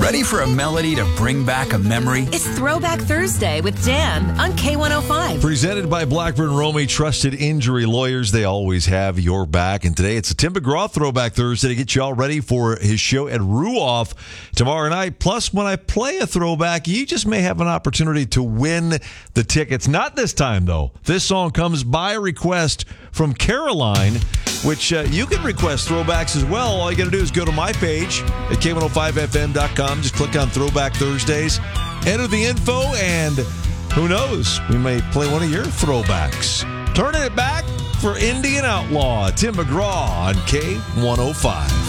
Ready for a melody to bring back a memory? It's Throwback Thursday with Dan on K105. Presented by Blackburn Romey, trusted injury lawyers. They always have your back. And today it's a Tim McGraw Throwback Thursday to get you all ready for his show at Ruoff tomorrow night. Plus, when I play a throwback, you just may have an opportunity to win the tickets. Not this time, though. This song comes by request from Caroline, which you can request throwbacks as well. All you got to do is go to my page at K105FM.com. Just click on Throwback Thursdays, enter the info, and who knows, we may play one of your throwbacks. Turning it back for Indian Outlaw, Tim McGraw on K105.